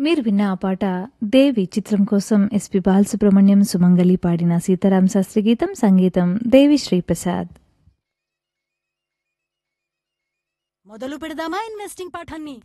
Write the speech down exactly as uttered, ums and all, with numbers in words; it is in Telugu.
మీరు విన్న ఆ పాట దేవి చిత్రం కోసం ఎస్పి బాలసుబ్రహ్మణ్యం సుమంగళి పాడిన సీతారాం శాస్త్రి గీతం, సంగీతం దేవి శ్రీప్రసాద్. మొదలు పెడదామా ఇన్వెస్టింగ్ పాఠాన్ని?